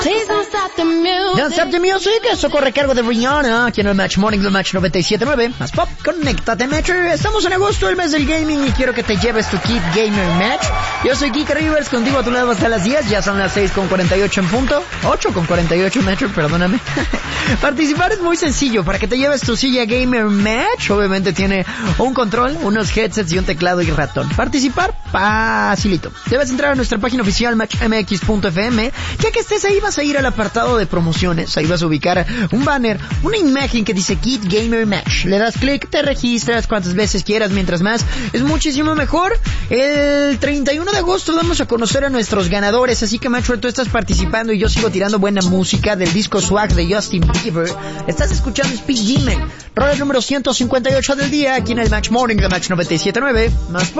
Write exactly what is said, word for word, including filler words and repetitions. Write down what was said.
Please don't stop the music. Don't stop the music. Eso corre a cargo de Rihanna aquí en el Match Morning del Match noventa y siete punto nueve. Más pop, conéctate, Metro. Estamos en agosto, el mes del gaming, y quiero que te lleves tu kit Gamer Match. Yo soy Geek Rivers, contigo a tu lado hasta las diez. Ya son las seis con cuarenta y ocho en punto. ocho con cuarenta y ocho, Metro, perdóname. Participar es muy sencillo. Para que te lleves tu silla Gamer Match, obviamente tiene un control, unos headsets y un teclado y ratón. Participar, facilito. Debes entrar a nuestra página oficial match m x punto f m. Ya que estés ahí, vas a ir al apartado de promociones. Ahí vas a ubicar un banner, una imagen que dice Kit Gamer Match. Le das clic, te registras cuantas veces quieras, mientras más es muchísimo mejor. El treinta y uno de agosto vamos a conocer a nuestros ganadores, así que Metro, tú estás participando y yo sigo tirando buena música del disco Swag de Justin Bieber. Estás escuchando Speed Demon, rola número ciento cincuenta y ocho del día, aquí en el Match Morning de Match noventa y siete punto nueve. Más